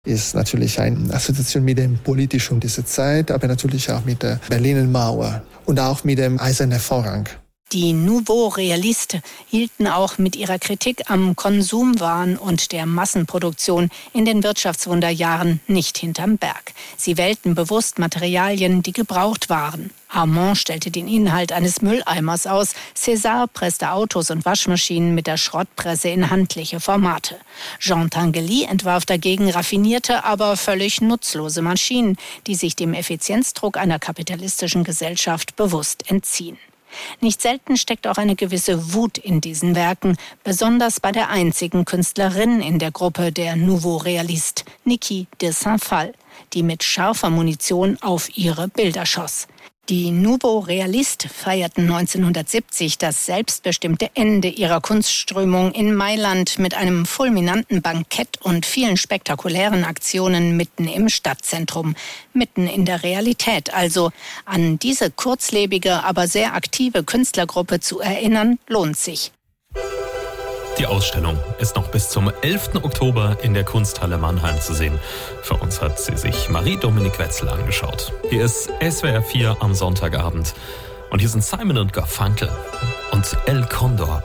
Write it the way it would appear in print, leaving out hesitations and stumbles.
Ist natürlich eine Assoziation mit dem Politischen dieser Zeit, aber natürlich auch mit der Berliner Mauer und auch mit dem Eisernen Vorhang. Die Nouveau Realiste hielten auch mit ihrer Kritik am Konsumwahn und der Massenproduktion in den Wirtschaftswunderjahren nicht hinterm Berg. Sie wählten bewusst Materialien, die gebraucht waren. Armand stellte den Inhalt eines Mülleimers aus. César presste Autos und Waschmaschinen mit der Schrottpresse in handliche Formate. Jean Tinguely entwarf dagegen raffinierte, aber völlig nutzlose Maschinen, die sich dem Effizienzdruck einer kapitalistischen Gesellschaft bewusst entziehen. Nicht selten steckt auch eine gewisse Wut in diesen Werken, besonders bei der einzigen Künstlerin in der Gruppe der Nouveau Realiste, Niki de Saint-Phalle, die mit scharfer Munition auf ihre Bilder schoss. Die Nouveau Realiste feierten 1970 das selbstbestimmte Ende ihrer Kunstströmung in Mailand mit einem fulminanten Bankett und vielen spektakulären Aktionen mitten im Stadtzentrum, mitten in der Realität. Also an diese kurzlebige, aber sehr aktive Künstlergruppe zu erinnern, lohnt sich. Die Ausstellung ist noch bis zum 11. Oktober in der Kunsthalle Mannheim zu sehen. Für uns hat sie sich Marie-Dominique Wetzel angeschaut. Hier ist SWR 4 am Sonntagabend. Und hier sind Simon und Garfunkel und El Condor.